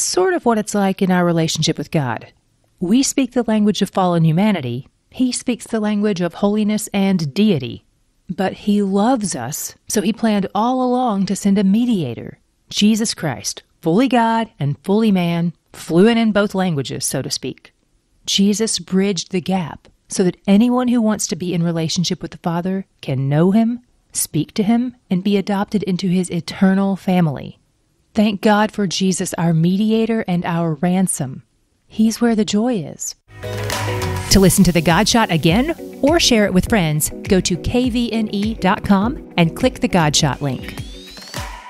sort of what it's like in our relationship with God. We speak the language of fallen humanity. He speaks the language of holiness and deity. But He loves us, so He planned all along to send a mediator, Jesus Christ, fully God and fully man, fluent in both languages, so to speak. Jesus bridged the gap so that anyone who wants to be in relationship with the Father can know Him, speak to Him, and be adopted into His eternal family. Thank God for Jesus, our mediator and our ransom. He's where the joy is. To listen to The God Shot again or share it with friends, go to kvne.com and click the God Shot link.